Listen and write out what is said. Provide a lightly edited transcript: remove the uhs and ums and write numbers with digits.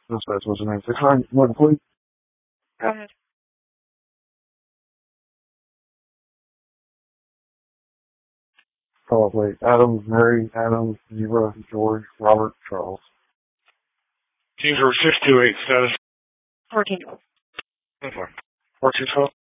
Dispatch, what's your name? 6-9, Morgan, please. Go ahead. Call plate. Adams, Mary, Adams, Zebra, George, Robert, Charles. Teams were 628 status. 14. 1412.